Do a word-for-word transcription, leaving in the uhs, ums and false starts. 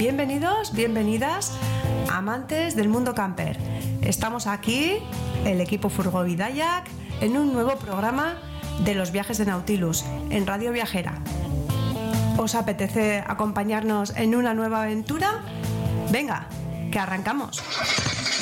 Bienvenidos, bienvenidas, amantes del mundo camper. Estamos aquí, el equipo Furgo y Dayak, en un nuevo programa de los viajes de Nautilus, en Radio Viajera. ¿Os apetece acompañarnos en una nueva aventura? Venga, que arrancamos.